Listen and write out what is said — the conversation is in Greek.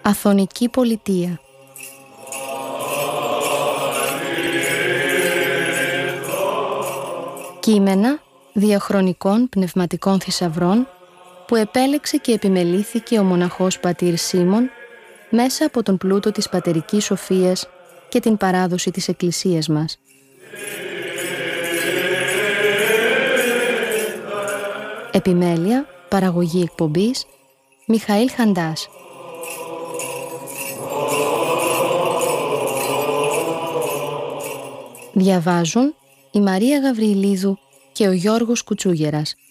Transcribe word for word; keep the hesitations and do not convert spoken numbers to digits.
Αθωνική πολιτεία. Κείμενα διαχρονικών πνευματικών θησαυρών που επέλεξε και επιμελήθηκε ο μοναχός πατήρ Σίμων μέσα από τον πλούτο της πατερικής σοφίας και την παράδοση της Εκκλησίας μας. Επιμέλεια, παραγωγή εκπομπής, Μιχαήλ Χαντάς. Διαβάζουν η Μαρία Γαβριηλίδου και ο Γιώργος Κουτσούγερας.